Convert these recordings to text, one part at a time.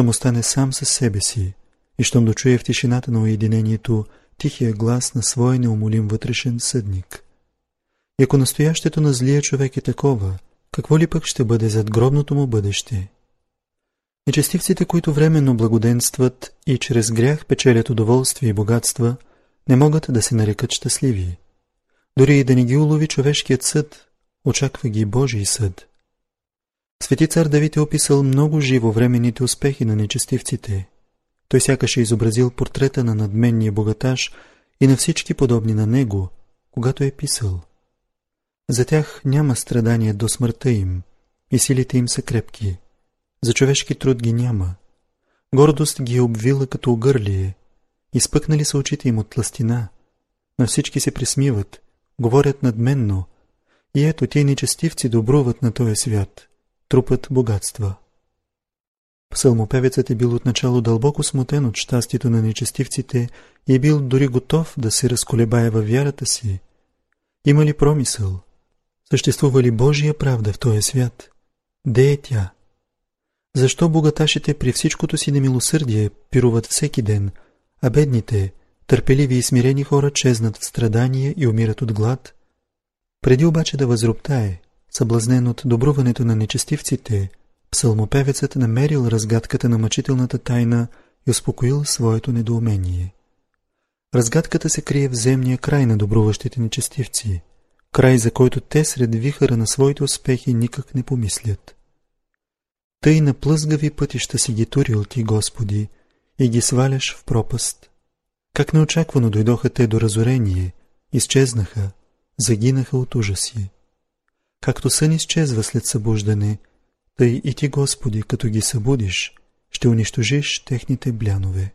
щом остане сам със себе си и щом дочуе в тишината на уединението тихия глас на своя неумолим вътрешен съдник. И ако настоящето на злия човек е такова, какво ли пък ще бъде задгробното му бъдеще? Нечестивците, които временно благоденстват и чрез грях печелят удоволствие и богатства, не могат да се нарекат щастливи. Дори и да не ги улови човешкият съд, очаква ги Божий съд. Свети цар Давид е описал много живо временните успехи на нечестивците. Той сякаш е изобразил портрета на надменния богаташ и на всички подобни на него, когато е писал: за тях няма страдание до смъртта им, и силите им са крепки. За човешки труд ги няма. Гордост ги е обвила като огърлие. Изпъкнали са очите им от тлъстина. На всички се присмиват, говорят надменно. И ето тия нечестивци добруват на този свят, трупат богатства. Псалмопевецът е бил отначало дълбоко смутен от щастието на нечестивците и е бил дори готов да се разколебае във вярата си. Има ли промисъл? Съществува ли Божия правда в този свят? Де е тя? Защо богаташите при всичкото си немилосърдие пируват всеки ден, а бедните, търпеливи и смирени хора чезнат в страдание и умират от глад? Преди обаче да възроптае, съблазнен от добруването на нечестивците, псалмопевецът намерил разгадката на мъчителната тайна и успокоил своето недоумение. Разгадката се крие в земния край на добруващите нечестивци, край, за който те сред вихъра на своите успехи никак не помислят. Тъй на плъзгави пътища си ги турил ти, Господи, и ги сваляш в пропаст. Как неочаквано дойдоха те до разорение, изчезнаха, загинаха от ужаси. Както сън изчезва след събуждане, тъй и ти, Господи, като ги събудиш, ще унищожиш техните блянове.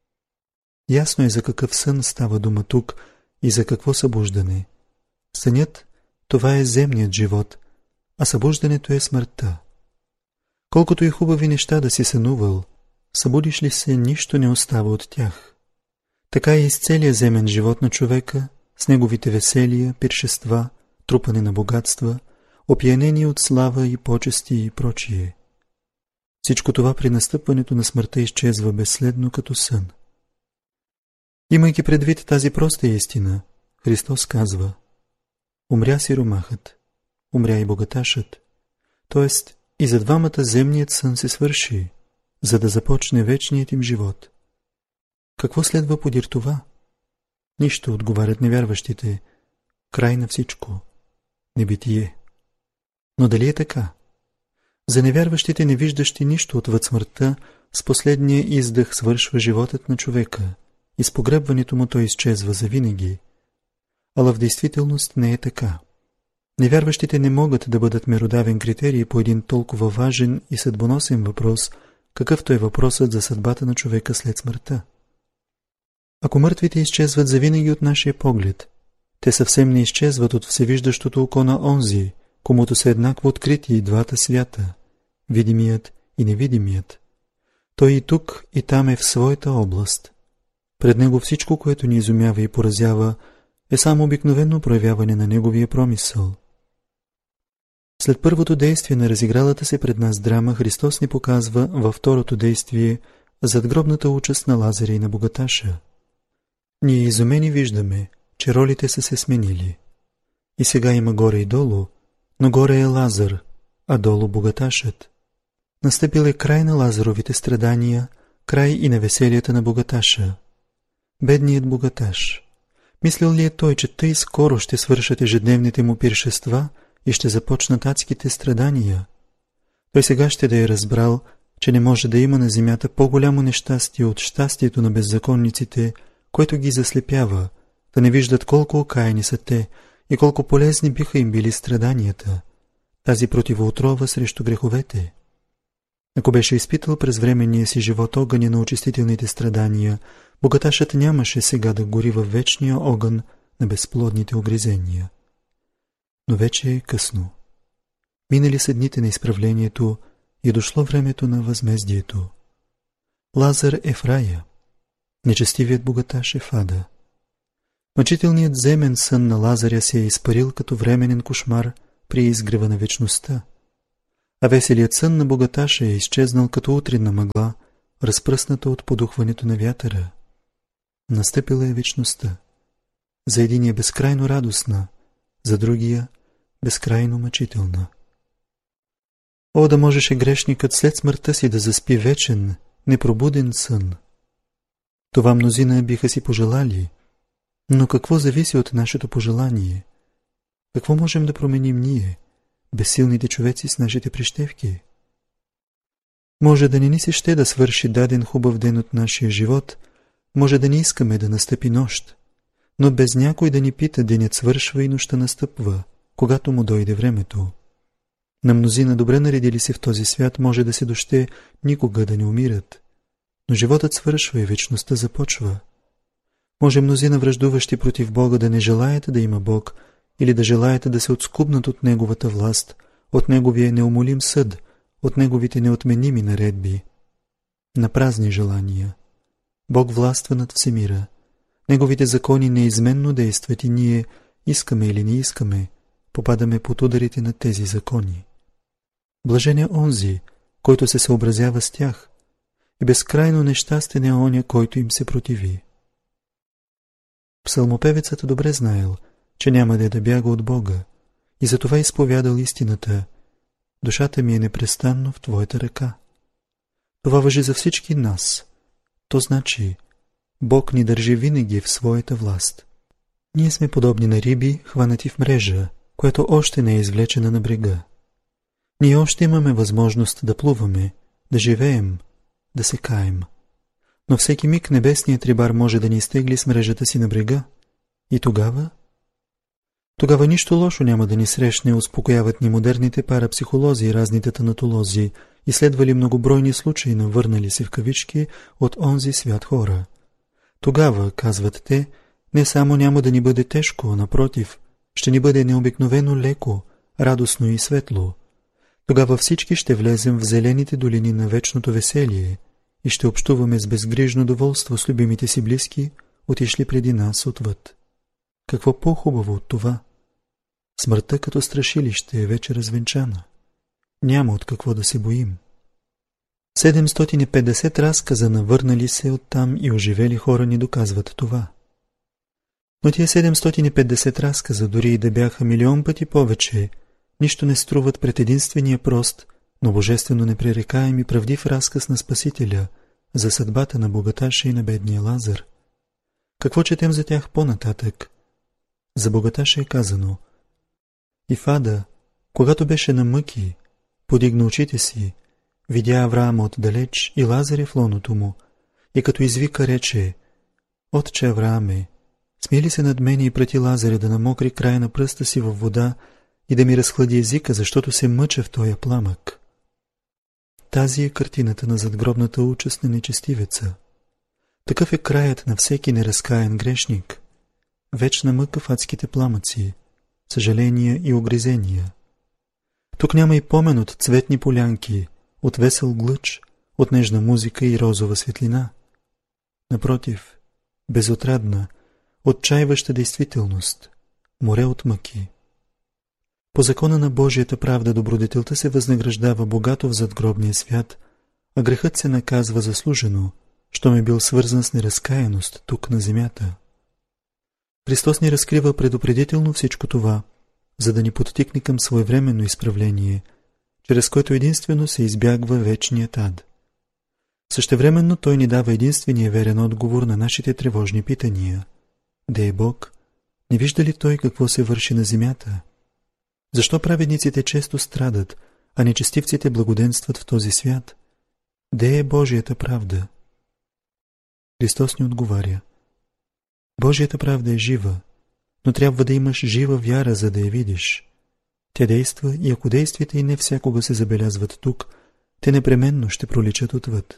Ясно е за какъв сън става дума тук и за какво събуждане. Сънят – това е земният живот, а събуждането е смъртта. Колкото и хубави неща да си сънувал, събудиш ли се, нищо не остава от тях. Така и из целия земен живот на човека, с неговите веселия, пиршества, трупане на богатства, опиянение от слава и почести и прочие. Всичко това при настъпването на смъртта изчезва безследно като сън. Имайки предвид тази проста истина, Христос казва: умря сиромахът, умря и богаташът, т.е. и за двамата земният сън се свърши, за да започне вечният им живот. Какво следва подир това? Нищо, отговарят невярващите. Край на всичко. Небитие. Но дали е така? За невярващите, невиждащи нищо отвъд смъртта, с последния издъх свършва животът на човека и с погребването му той изчезва завинаги. Ала в действителност не е така. Невярващите не могат да бъдат меродавен критерий по един толкова важен и съдбоносен въпрос, какъвто е въпросът за съдбата на човека след смъртта. Ако мъртвите изчезват завинаги от нашия поглед, те съвсем не изчезват от всевиждащото око на онзи, комуто са еднакво открити и двата свята, видимият и невидимият. Той и тук, и там е в своята област. Пред него всичко, което ни изумява и поразява, е само обикновено проявяване на неговия промисъл. След първото действие на разигралата се пред нас драма, Христос ни показва във второто действие задгробната участ на Лазаря и на богаташа. Ние изумени виждаме, че ролите са се сменили. И сега има горе и долу, но горе е Лазар, а долу богаташът. Настъпил е край на Лазаровите страдания, край и на веселията на богаташа. Бедният богаташ. Мислил ли е той, че тъй скоро ще свършат ежедневните му пиршества и ще започнат адските страдания? Той сега ще да е разбрал, че не може да има на земята по-голямо нещастие от щастието на беззаконниците, което ги заслепява, да не виждат колко окаяни са те и колко полезни биха им били страданията, тази противоотрова срещу греховете. Ако беше изпитал през временния си живот огъня на очистителните страдания, богаташът нямаше сега да гори във вечния огън на безплодните огризения. Но вече е късно. Минали са дните на изправлението и е дошло времето на възмездието. Лазар е в рая, нечестивият богаташ е в ада. Мъчителният земен сън на Лазаря се е изпарил като временен кошмар при изгрева на вечността, а веселият сън на богаташа е изчезнал като утринна мъгла разпръсната от подухването на вятъра. Настъпила е вечността. За единия безкрайно радостна, за другия безкрайно мъчителна. О, да можеше грешникът след смъртта си да заспи вечен, непробуден сън! Това мнозина биха си пожелали, но какво зависи от нашето пожелание? Какво можем да променим ние, безсилните човеци с нашите прищевки? Може да не ни се ще да свърши даден хубав ден от нашия живот, може да не искаме да настъпи нощ, но без някой да ни пита, денят свършва и нощта настъпва, когато му дойде времето. На мнозина добре наредили се в този свят може да се доще никога да не умират, но животът свършва и вечността започва. Може мнозина враждуващи против Бога да не желаят да има Бог или да желаят да се отскубнат от Неговата власт, от Неговия неумолим съд, от Неговите неотменими наредби. На празни желания. Бог властва над всемира. Неговите закони неизменно действат и ние, искаме или не искаме, попадаме под ударите на тези закони. Блажен е онзи, който се съобразява с тях, и безкрайно нещастен е оня, който им се противи. Псалмопевецът добре знаел, че няма да бяга от Бога, и затова изповядал истината: душата ми е непрестанно в Твоята ръка. Това важи за всички нас. То значи, Бог ни държи винаги в своята власт. Ние сме подобни на риби, хванати в мрежа, която още не е извлечена на брега. Ние още имаме възможност да плуваме, да живеем, да се каем. Но всеки миг небесният рибар може да ни изтегли с мрежата си на брега. И тогава? Тогава нищо лошо няма да ни срещне, успокояват ни модерните парапсихолози и разните танатолози, изследвали многобройни случаи на върнали се в кавички от онзи свят хора. Тогава, казват те, не само няма да ни бъде тежко, а напротив, ще ни бъде необикновено леко, радостно и светло. Тогава всички ще влезем в зелените долини на вечното веселие и ще общуваме с безгрижно доволство с любимите си близки, отишли преди нас отвъд. Какво по-хубаво от това? Смъртта като страшилище е вече развенчана. Няма от какво да се боим. 750 разказа на върнали се оттам и оживели хора ни доказват това. Но тия 750 разказа, дори и да бяха милион пъти повече, нищо не струват пред единствения прост, но божествено непререкаем и правдив разказ на Спасителя за съдбата на богаташа и на бедния Лазар. Какво четем за тях по-нататък? За богаташа е казано: и в ада, когато беше на мъки, подигна очите си, видя Авраама отдалеч и Лазаря в лоното му, и като извика рече: Отче Аврааме, смили се над мене и прати Лазаря да намокри края на пръста си във вода и да ми разхлади езика, защото се мъча в тоя пламък. Тази е картината на задгробната участ на нечестивеца. Такъв е краят на всеки неразкаян грешник. Вечна мъка в адските пламъци, съжаления и огризения. Тук няма и помен от цветни полянки, от весел глъч, от нежна музика и розова светлина. Напротив, безотрадна, отчаиваща действителност, море от мъки. По закона на Божията правда добродетелта се възнаграждава богато в задгробния свят, а грехът се наказва заслужено, щом е бил свързан с неразкаяност тук на земята. Христос ни разкрива предупредително всичко това, за да ни подтикне към своевременно изправление, чрез което единствено се избягва вечният ад. Същевременно Той ни дава единствения верен отговор на нашите тревожни питания. Де е Бог? Не вижда ли Той какво се върши на земята? Защо праведниците често страдат, а нечестивците благоденстват в този свят? Де е Божията правда? Христос ни отговаря: Божията правда е жива, но трябва да имаш жива вяра, за да я видиш. Тя действа и ако действията и не всякога се забелязват тук, те непременно ще проличат отвъд.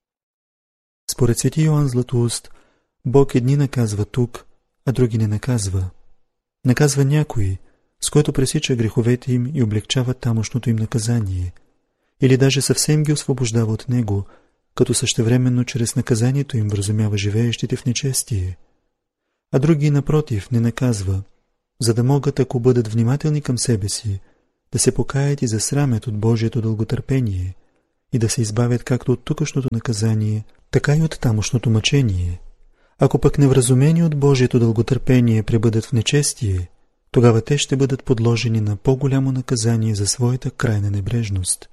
Според свети Йоан Златоуст, Бог едни наказва тук, а други не наказва. Наказва някои, с което пресича греховете им и облегчава тамошното им наказание, или даже съвсем ги освобождава от него, като същевременно чрез наказанието им вразумява живеещите в нечестие. А други, напротив, не наказва, за да могат, ако бъдат внимателни към себе си, да се покаят и засрамят от Божието дълготърпение и да се избавят както от тукашното наказание, така и от тамошното мъчение. Ако пък невразумени от Божието дълготърпение пребъдат в нечестие, тогава те ще бъдат подложени на по-голямо наказание за своята крайна небрежност.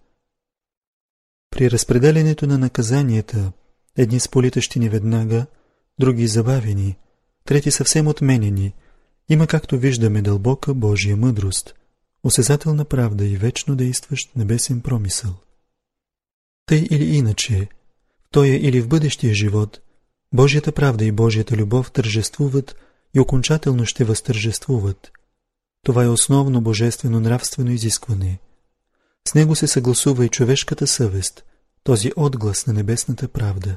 При разпределянето на наказанията, едни сполитащи веднага, други забавени, трети съвсем отменени, има, както виждаме, дълбока Божия мъдрост, осезателна правда и вечно действащ небесен промисъл. Тъй или иначе, в тоя или в бъдещия живот, Божията правда и Божията любов тържествуват и окончателно ще възтържествуват. Това е основно божествено нравствено изискване. С него се съгласува и човешката съвест, този отглас на небесната правда.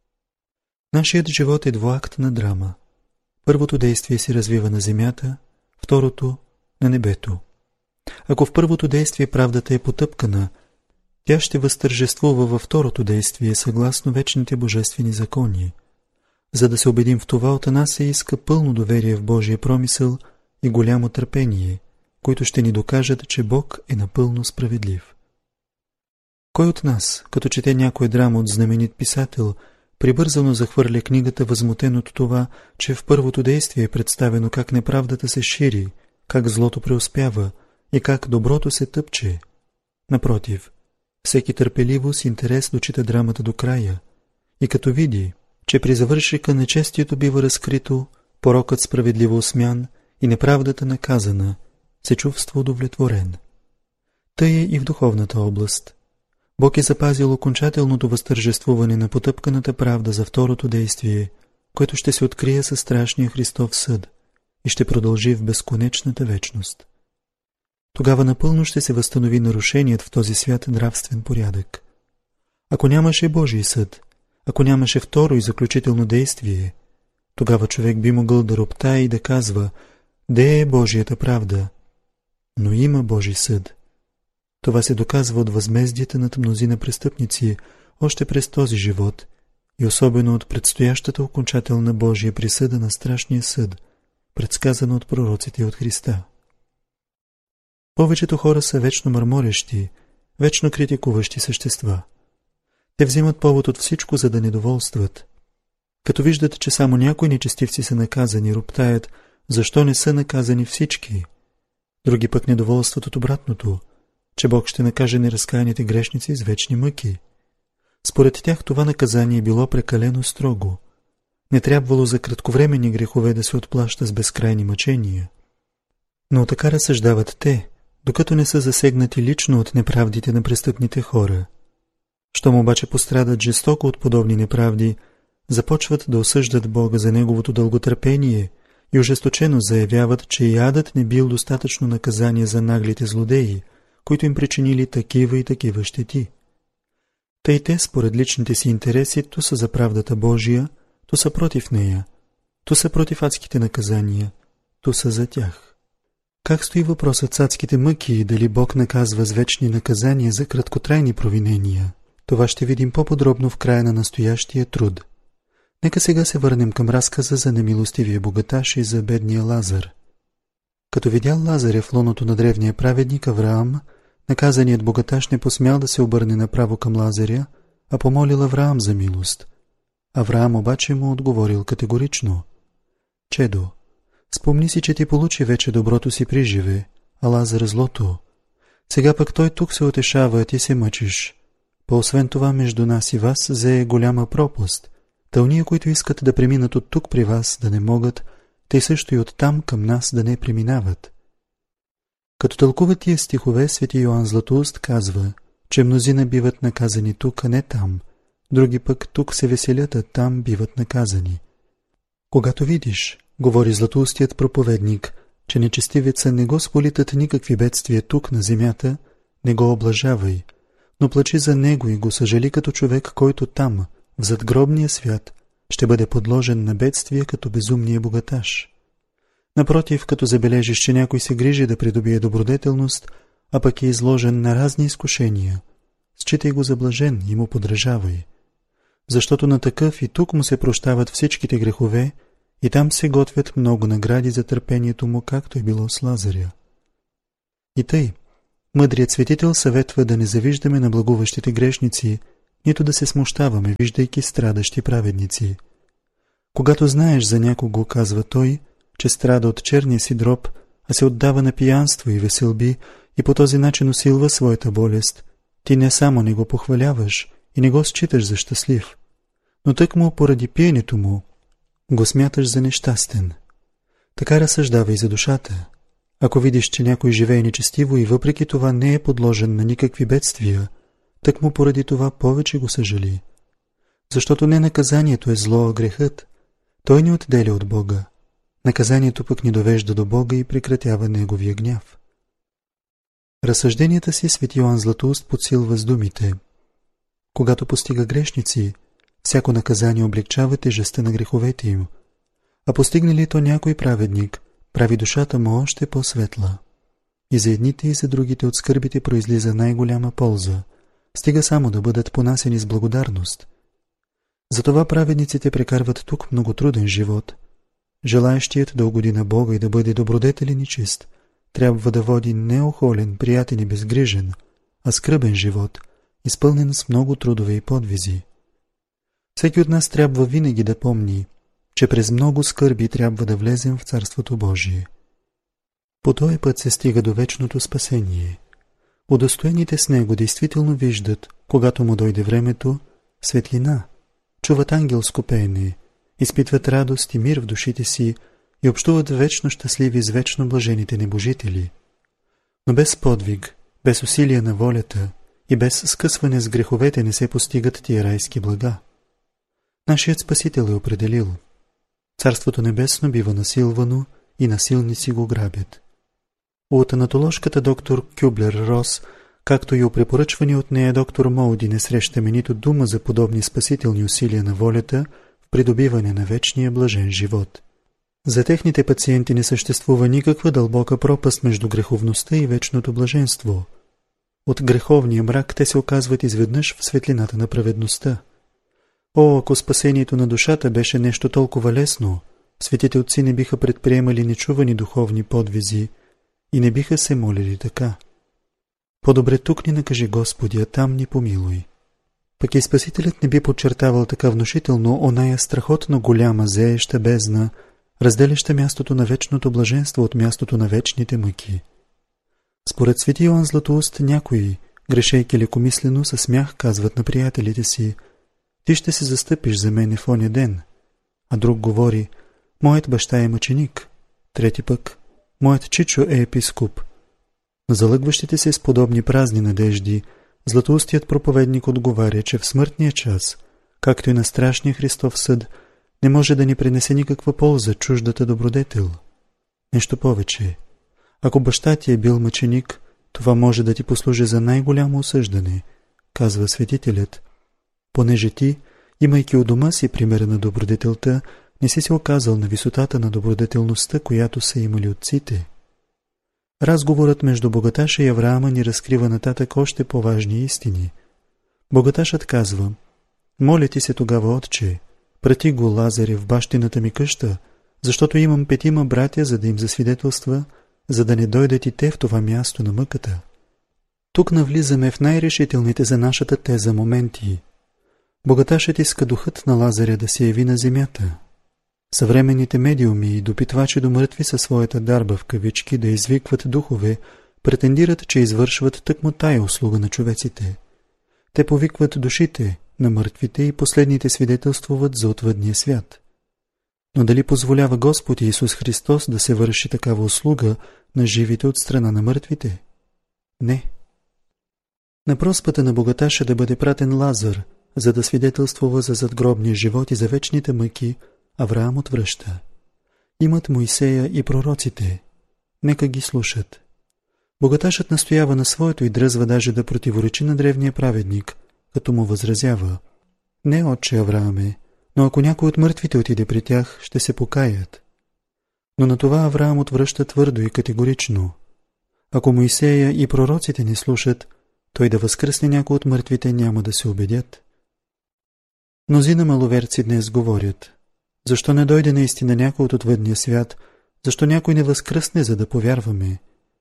Нашият живот е двуактна драма. Първото действие се развива на земята, второто – на небето. Ако в първото действие правдата е потъпкана, тя ще възтържествува във второто действие съгласно вечните божествени закони. За да се убедим в това, от нас се иска пълно доверие в Божия промисъл и голямо търпение, които ще ни докажат, че Бог е напълно справедлив. Кой от нас, като чете някоя драма от знаменит писател, прибързано захвърля книгата, възмутен от това, че в първото действие е представено как неправдата се шири, как злото преуспява и как доброто се тъпче? Напротив, всеки търпеливо с интерес дочита драмата до края и като види, че при завършика нечестието бива разкрито, порокът справедливо осмян и неправдата наказана, се чувства удовлетворен. Тъй е и в духовната област. Бог е запазил окончателното възтържествуване на потъпканата правда за второто действие, което ще се открие със страшния Христов съд и ще продължи в безконечната вечност. Тогава напълно ще се възстанови нарушеният в този свят нравствен порядък. Ако нямаше Божий съд, ако нямаше второ и заключително действие, тогава човек би могъл да роптае и да казва: «Де е Божията правда?» Но има Божий съд. Това се доказва от възмездията над мнозина престъпници още през този живот и особено от предстоящата окончателна Божия присъда на страшния съд, предсказана от пророците от Христа. Повечето хора са вечно мърморещи, вечно критикуващи същества. Те взимат повод от всичко, за да недоволстват. Като виждат, че само някои нечестивци са наказани, роптаят: защо не са наказани всички? Други пък недоволстват от обратното, че Бог ще накаже неразкаяните грешници с вечни мъки. Според тях това наказание е било прекалено строго. Не трябвало за кратковременни грехове да се отплаща с безкрайни мъчения. Но така разсъждават те, докато не са засегнати лично от неправдите на престъпните хора. Щом обаче пострадат жестоко от подобни неправди, започват да осъждат Бога за неговото дълготърпение и ожесточено заявяват, че и адът не бил достатъчно наказание за наглите злодеи, които им причинили такива и такива щети. Тъй те, според личните си интереси, то са за правдата Божия, то са против нея, то са против адските наказания, то са за тях. Как стои въпросът с адските мъки и дали Бог наказва с вечни наказания за краткотрайни провинения? Това ще видим по-подробно в края на настоящия труд. Нека сега се върнем към разказа за немилостивия богаташ и за бедния Лазар. Като видял Лазаря в лоното на древния праведник Авраам, наказаният богаташ не посмял да се обърне направо към Лазаря, а помолил Авраам за милост. Авраам обаче му отговорил категорично: «Чедо, спомни си, че ти получи вече доброто си приживе, а Лазар злото. Сега пък той тук се утешава, а ти се мъчиш. Освен това, между нас и вас зее голяма пропаст, та уния, които искат да преминат от тук при вас, да не могат, тъй също и оттам към нас да не преминават». Като тълкува тия стихове, свети Йоан Златоуст казва, че мнозина биват наказани тук, а не там, други пък тук се веселят, а там биват наказани. Когато видиш, говори златоустият проповедник, че нечестивеца не го сполитат никакви бедствия тук на земята, не го облажавай, но плачи за него и го съжали като човек, който там, в задгробния свят, ще бъде подложен на бедствия като безумния богаташ. Напротив, като забележиш, че някой се грижи да придобие добродетелност, а пък е изложен на разни изкушения, считай го за блажен и му подражавай. Защото на такъв и тук му се прощават всичките грехове и там се готвят много награди за търпението му, както е било с Лазаря. И тъй, Мъдрият светител съветва да не завиждаме на благуващите грешници, нито да се смущаваме, виждайки страдащи праведници. Когато знаеш за някого, казва той, че страда от черния си дроб, а се отдава на пиянство и веселби и по този начин усилва своята болест, ти не само не го похваляваш и не го считаш за щастлив, но тъкмо поради пиенето му го смяташ за нещастен. Така разсъждава и за душата. Ако видиш, че някой живее нечестиво и въпреки това не е подложен на никакви бедствия, тъкмо поради това повече го съжали. Защото не наказанието е зло, а грехът. Той ни отделя от Бога. Наказанието пък ни довежда до Бога и прекратява Неговия гняв. Разсъжденията си свети Йоан Златоуст подсилва с думите: когато постига грешници, всяко наказание облегчава тежестта на греховете им, а постигне ли то някой праведник, прави душата му още по-светла. И за едните и за другите от скърбите произлиза най-голяма полза, стига само да бъдат понасени с благодарност. Затова праведниците прекарват тук много труден живот. Желаещият да угоди на Бога и да бъде добродетелен и чист, трябва да води неохолен, приятен и безгрижен, а скръбен живот, изпълнен с много трудове и подвизи. Всеки от нас трябва винаги да помни, че през много скърби трябва да влезем в Царството Божие. По този път се стига до вечното спасение. Удостоените с него действително виждат, когато му дойде времето, светлина, чуват ангелско пеене, изпитват радост и мир в душите си и общуват вечно щастливи с вечно блажените небожители. Но без подвиг, без усилия на волята и без скъсване с греховете не се постигат тия райски блага. Нашият Спасител е определил: Царството небесно бива насилвано и насилници го грабят. От анатоложката доктор Кюблер-Рос, както и у препоръчвани от нея доктор Моуди, не срещаме нито дума за подобни спасителни усилия на волята в придобиване на вечния блажен живот. За техните пациенти не съществува никаква дълбока пропаст между греховността и вечното блаженство. От греховния мрак те се оказват изведнъж в светлината на праведността. О, ако спасението на душата беше нещо толкова лесно, светите отци не биха предприемали нечувани духовни подвизи и не биха се молили така. По-добре тук ни накажи Господи, а там ни помилуй. Пък и Спасителят не би подчертавал така внушително оная страхотно голяма зееща бездна, разделяща мястото на вечното блаженство от мястото на вечните мъки. Според свети Йоан Златоуст някои, грешейки лекомислено, със смях казват на приятелите си: ти ще се застъпиш за мене в оня ден. А друг говори: моят баща е мъченик. Трети пък: моят чичо е епископ. На залъгващите се с подобни празни надежди, Златоустият проповедник отговаря, че в смъртния час, както и на страшния Христов съд, не може да ни принесе никаква полза чуждата добродетел. Нещо повече. Ако баща ти е бил мъченик, това може да ти послужи за най-голямо осъждане, казва светителят, понеже ти, имайки у дома си примера на добродетелта, не си се оказал на висотата на добродетелността, която са имали отците. Разговорът между богаташа и Авраама ни разкрива нататък още по-важни истини. Богаташът казва: моля ти се тогава, отче, прати го Лазаре в бащината ми къща, защото имам 5 братя, за да им засвидетелства, за да не дойдат и те в това място на мъката. Тук навлизаме в най-решителните за нашата теза моменти. Богаташът иска духът на Лазаря да се яви на земята. Съвременните медиуми и допитвачи до мъртви със своята дарба в кавички да извикват духове, претендират, че извършват тъкмо тая услуга на човеците. Те повикват душите на мъртвите и последните свидетелствуват за отвъдния свят. Но дали позволява Господ Исус Христос да се върши такава услуга на живите от страна на мъртвите? Не. На проспата на богаташа да бъде пратен Лазар, за да свидетелствува за задгробния живот и за вечните мъки, Авраам отвръща. Имат Моисея и пророците. Нека ги слушат. Богаташът настоява на своето и дръзва даже да противоречи на древния праведник, като му възразява: не, отче Аврааме, но ако някой от мъртвите отиде при тях, ще се покаят. Но на това Авраам отвръща твърдо и категорично. Ако Моисея и пророците не слушат, той да възкръсне някой от мъртвите няма да се убедят. Мнозина маловерци днес говорят: защо не дойде наистина някой от отвъдния свят, защо някой не възкръсне, за да повярваме?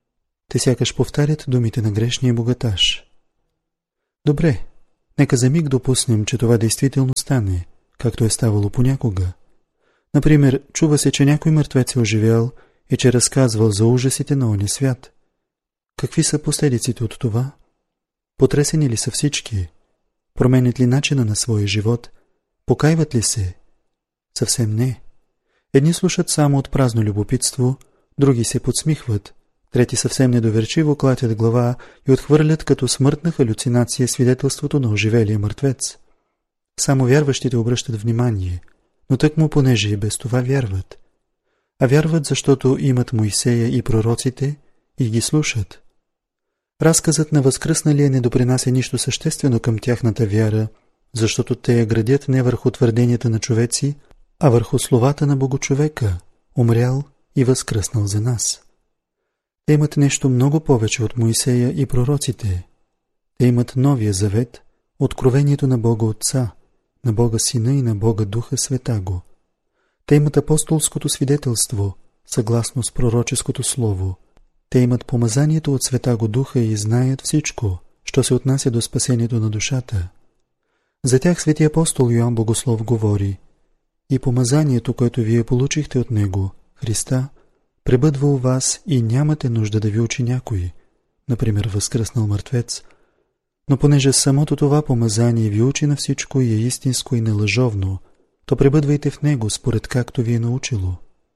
Те сякаш повтарят думите на грешния богаташ. Добре, нека за миг допуснем, че това действително стане, както е ставало понякога. Например, чува се, че някой мъртвец е оживял и че разказвал за ужасите на оня свят. Какви са последиците от това? Потресени ли са всички? Променят ли начина на своя живот? Покайват ли се? Съвсем не. Едни слушат само от празно любопитство, други се подсмихват, трети съвсем недоверчиво клатят глава и отхвърлят като смъртна халюцинация свидетелството на оживелия мъртвец. Само вярващите обръщат внимание, но тъкмо понеже и без това вярват. А вярват, защото имат Моисея и пророците и ги слушат. Разказът на възкръсналия не допринася нищо съществено към тяхната вяра, защото те я градят не върху твърденията на човеци, а върху словата на Богочовека, умрял и възкръснал за нас. Те имат нещо много повече от Моисея и пророците. Те имат Новия завет, откровението на Бога Отца, на Бога Сина и на Бога Духа Святаго. Те имат апостолското свидетелство, съгласно с пророческото слово. Те имат помазанието от Святаго Духа и знаят всичко, що се отнася до спасението на душата. За тях свети апостол Йоан Богослов говори: и помазанието, което вие получихте от Него, Христа, пребъдва у вас и нямате нужда да ви учи някой, например възкръснал мъртвец, но понеже самото това помазание ви учи на всичко и е истинско и нелъжовно, то пребъдвайте в него според както ви е научило.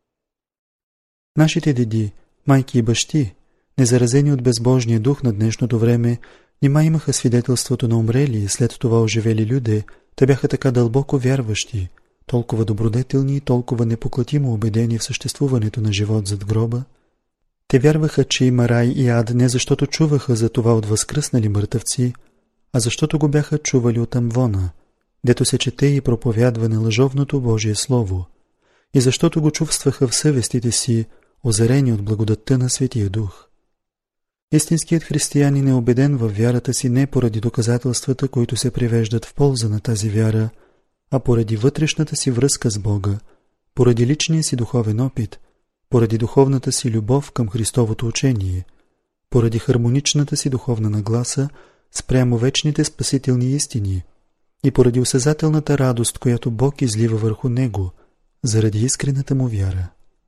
Нашите деди, майки и бащи, незаразени от безбожния дух на днешното време, нима имаха свидетелството на умрели и след това оживели люде, те бяха така дълбоко вярващи, толкова добродетелни и толкова непоклатимо убедени в съществуването на живот зад гроба. Те вярваха, че има рай и ад не защото чуваха за това от възкръснали мъртъвци, а защото го бяха чували от Амвона, дето се чете и проповядва нелъжовното Божие Слово, и защото го чувстваха в съвестите си, озарени от благодатта на Светия Дух. Истинският християнин е убеден във вярата си не поради доказателствата, които се привеждат в полза на тази вяра, а поради вътрешната си връзка с Бога, поради личния си духовен опит, поради духовната си любов към Христовото учение, поради хармоничната си духовна нагласа спрямо вечните спасителни истини и поради осезателната радост, която Бог излива върху него, заради искрената му вяра.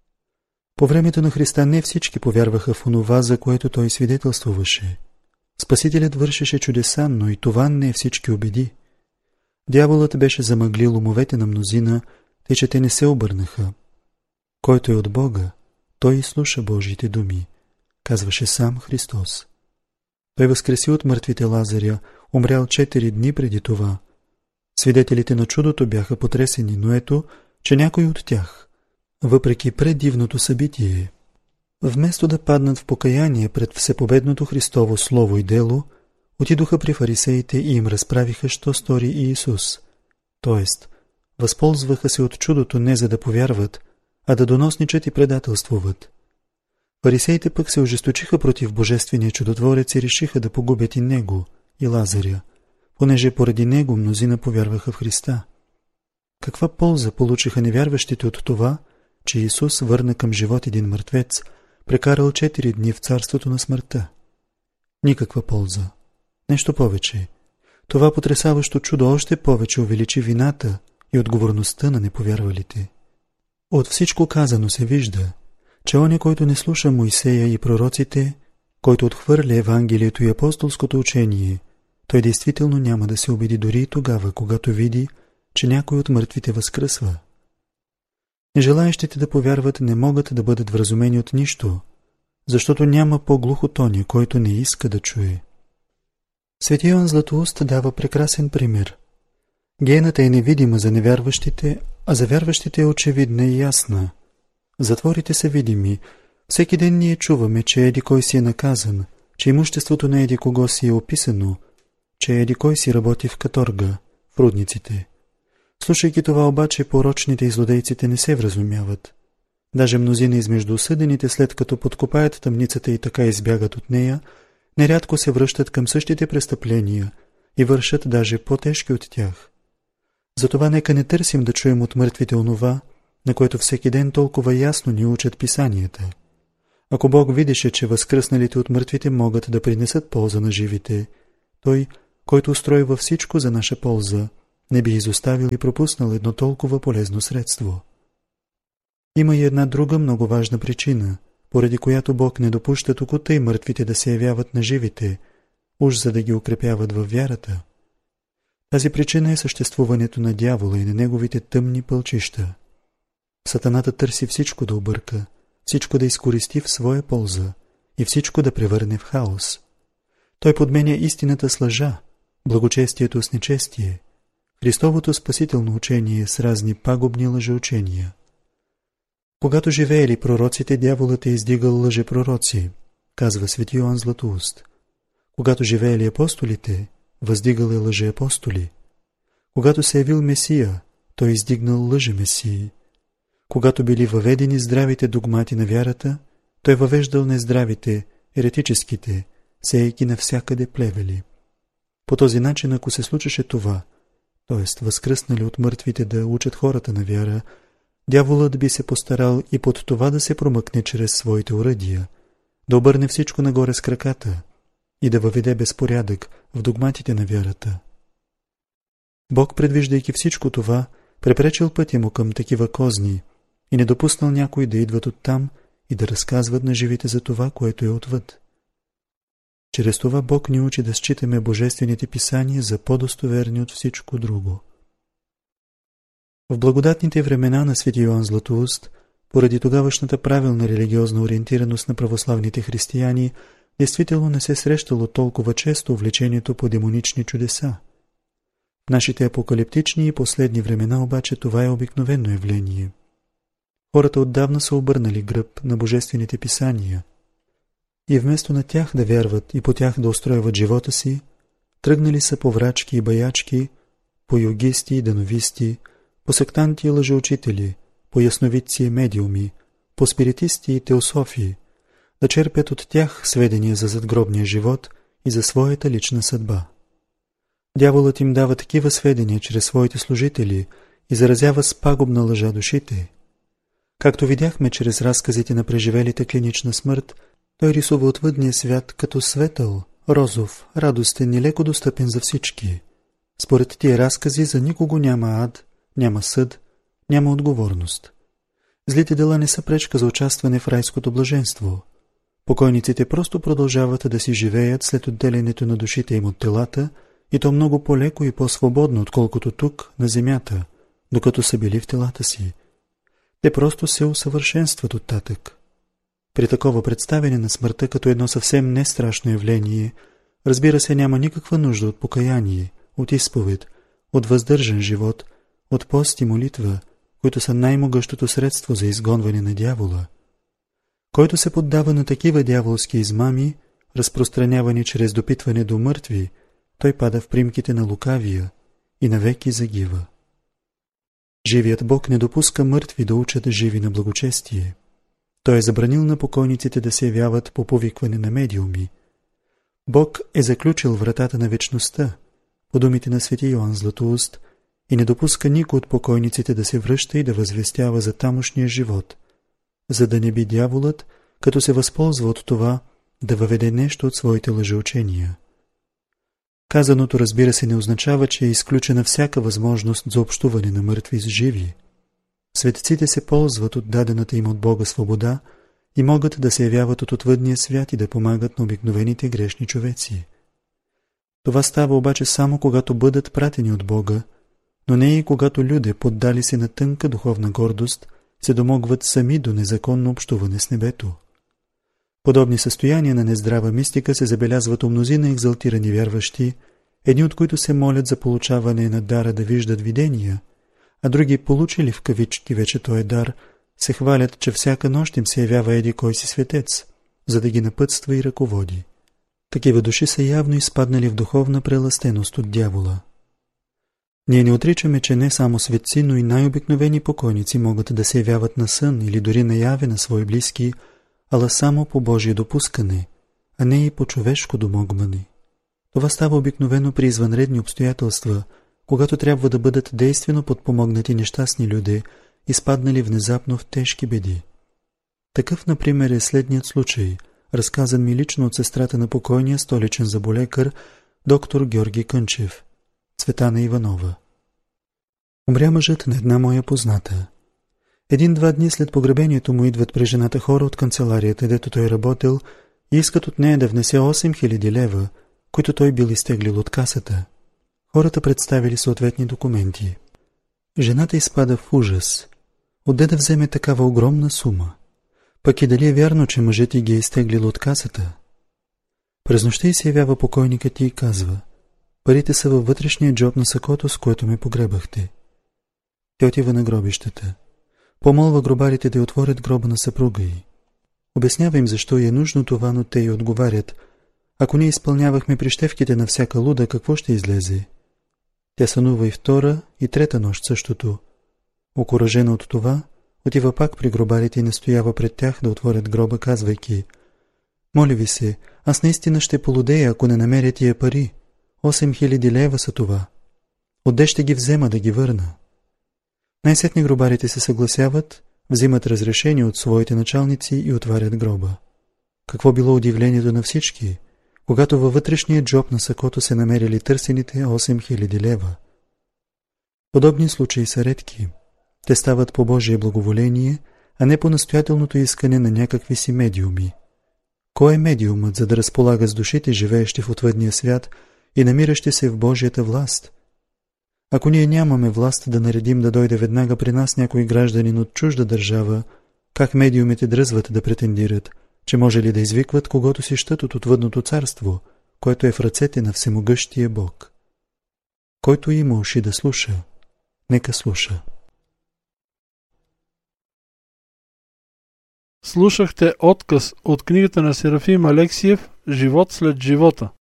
По времето на Христа не всички повярваха в онова, за което той свидетелствуваше. Спасителят вършеше чудеса, но и това не всички убеди. Дяволът беше замъглил умовете на мнозина, тъй че те не се обърнаха. Който е от Бога, той изслуша Божиите думи, казваше сам Христос. Той възкреси от мъртвите Лазаря, умрял 4 дни преди това. Свидетелите на чудото бяха потресени, но ето, че някой от тях, въпреки преддивното събитие, вместо да паднат в покаяние пред всепобедното Христово слово и дело, отидоха при фарисеите и им разправиха, що стори Иисус. Тоест, възползваха се от чудото не за да повярват, а да доносничат и предателствуват. Фарисеите пък се ожесточиха против божествения чудотворец и решиха да погубят и него, и Лазаря, понеже поради него мнозина повярваха в Христа. Каква полза получиха невярващите от това, че Исус върна към живот един мъртвец, прекарал 4 дни в царството на смъртта? Никаква полза. Нещо повече. Това потресаващо чудо още повече увеличи вината и отговорността на неповярвалите. От всичко казано се вижда, че оня, който не слуша Моисея и пророците, който отхвърля Евангелието и апостолското учение, той действително няма да се убеди дори и тогава, когато види, че някой от мъртвите възкръсва. Нежелаещите да повярват не могат да бъдат вразумени от нищо, защото няма по-глух от оня, който не иска да чуе. Свети Йоан Златоуст дава прекрасен пример. Гената е невидима за невярващите, а за вярващите е очевидна и ясна. Затворите са видими. Всеки ден ние чуваме, че еди кой си е наказан, че имуществото на еди кого си е описано, че еди кой си работи в каторга, в рудниците. Слушайки това обаче, порочните и злодейците не се вразумяват. Даже мнозина измежду осъдените, след като подкопаят тъмницата и така избягат от нея, нерядко се връщат към същите престъпления и вършат даже по-тежки от тях. Затова нека не търсим да чуем от мъртвите онова, на което всеки ден толкова ясно ни учат писанията, Ако Бог видеше, че възкръсналите от мъртвите могат да принесат полза на живите, Той, който устройва всичко за наша полза, не би изоставил и пропуснал едно толкова полезно средство. Има и една друга много важна причина, поради която Бог не допуща току и мъртвите да се явяват на живите, уж за да ги укрепяват във вярата. Тази причина е съществуването на дявола и на неговите тъмни пълчища. Сатаната търси всичко да обърка, всичко да изкористи в своя полза и всичко да превърне в хаос. Той подменя истината с лъжа, благочестието с нечестие, Христовото спасително учение с разни пагубни лъжеучения. Когато живеели пророците, дяволът е издигал лъжепророци, казва свети Йоан Златоуст. Когато живеели апостолите, въздигал е лъжеапостоли. Когато се явил Месия, той издигнал лъжемесии. Когато били въведени здравите догмати на вярата, той въвеждал нездравите, еретическите, сеейки навсякъде плевели. По този начин, ако се случеше това, т.е. възкръснали от мъртвите да учат хората на вяра, дяволът би се постарал и под това да се промъкне чрез своите оръдия, да обърне всичко нагоре с краката и да въведе безпорядък в догматите на вярата. Бог, предвиждайки всичко това, препречил пътя му към такива козни и не допуснал някои да идват оттам и да разказват на живите за това, което е отвъд. Чрез това Бог ни учи да считаме божествените писания за по-достоверни от всичко друго. В благодатните времена на свети Йоан Златоуст, поради тогавашната правилна религиозна ориентираност на православните християни, действително не се срещало толкова често увлечението по демонични чудеса. В нашите апокалиптични и последни времена обаче това е обикновено явление. Хората отдавна са обърнали гръб на божествените писания и вместо на тях да вярват и по тях да устройват живота си, тръгнали са по врачки и баячки, по йогисти и дановисти, по сектанти и лъжеучители, по ясновидци и медиуми, по спиритисти и теософии, да черпят от тях сведения за задгробния живот и за своята лична съдба. Дяволът им дава такива сведения чрез своите служители и заразява с пагубна лъжа душите. Както видяхме чрез разказите на преживелите клинична смърт, той рисува отвъдния свят като светъл, розов, радостен и леко достъпен за всички. Според тия разкази за никого няма ад, няма съд, няма отговорност. Злите дела не са пречка за участване в райското блаженство. Покойниците просто продължават да си живеят след отделянето на душите им от телата, и то много по-леко и по-свободно, отколкото тук, на земята, докато са били в телата си. Те просто се усъвършенстват оттатък. При такова представяне на смъртта като едно съвсем не страшно явление, разбира се, няма никаква нужда от покаяние, от изповед, от въздържан живот, от пост и молитва, които са най-могъщото средство за изгонване на дявола. Който се поддава на такива дяволски измами, разпространявани чрез допитване до мъртви, той пада в примките на лукавия и навеки загива. Живият Бог не допуска мъртви да учат живи на благочестие. Той е забранил на покойниците да се явяват по повикване на медиуми. Бог е заключил вратата на вечността, по думите на свети Йоан Златоуст, и не допуска никой от покойниците да се връща и да възвестява за тамошния живот, за да не би дяволът, като се възползва от това, да въведе нещо от своите лъжеучения. Казаното, разбира се, не означава, че е изключена всяка възможност за общуване на мъртви с живи. Светците се ползват от дадената им от Бога свобода и могат да се явяват от отвъдния свят и да помагат на обикновените грешни човеци. Това става обаче само когато бъдат пратени от Бога, но не и когато люде, поддали се на тънка духовна гордост, се домогват сами до незаконно общуване с небето. Подобни състояния на нездрава мистика се забелязват у мнозина екзалтирани вярващи, едни от които се молят за получаване на дара да виждат видения, а други, получили в кавички вече този дар, се хвалят, че всяка нощ им се явява еди кой си светец, за да ги напътства и ръководи. Такива души са явно изпаднали в духовна прелъстеност от дявола. Ние не отричаме, че не само светци, но и най-обикновени покойници могат да се явяват на сън или дори наяве на свои близки, ала само по Божие допускане, а не и по човешко домогване. Това става обикновено при извънредни обстоятелства, когато трябва да бъдат действено подпомогнати нещастни люди, изпаднали внезапно в тежки беди. Такъв, например, е следният случай, разказан ми лично от сестрата на покойния столичен заболекар, доктор Георги Кънчев, Цветана Иванова. Умря мъжът на една моя позната. 1-2 дни след погребението му идват при жената хора от канцеларията, дето той работил, и искат от нея да внесе 8000 лева, които той бил изтеглил от касата. Хората представили съответни документи. Жената изпада в ужас. Отде да вземе такава огромна сума? Пък и дали е вярно, че мъжът ти ги е изтеглил от касата? През нощта й се явява покойникът и казва: парите са във вътрешния джоб на сакото, с което ме погребахте. Тя отива на гробищата. Помолва гробарите да й отворят гроба на съпруга й. Обяснява им защо й е нужно това, но те й отговарят: ако ние изпълнявахме прищевките на всяка луда, какво ще излезе? Тя сънува и 2 и 3 нощ същото. Окуражена от това, отива пак при гробарите и настоява пред тях да отворят гроба, казвайки: моля ви се, аз наистина ще полудея, ако не намеря тия пари. 8000 лева са това. Отде ще ги взема да ги върна? Най-сетне гробарите се съгласяват, взимат разрешение от своите началници и отварят гроба. Какво било удивлението на всички, когато във вътрешния джоб на сакото се намерили търсените 8000 лева. Подобни случаи са редки. Те стават по Божие благоволение, а не по настоятелното искане на някакви си медиуми. Кой е медиумът, за да разполага с душите, живеещи в отвъдния свят и намиращи се в Божията власт? Ако ние нямаме власт да наредим да дойде веднага при нас някой гражданин от чужда държава, как медиумите дръзват да претендират, че може ли да извикват когото си щат от отвъдното царство, което е в ръцете на всемогъщия Бог? Който има уши да слуша, нека слуша. Слушахте отказ от книгата на Серафим Алексиев «Живот след живота».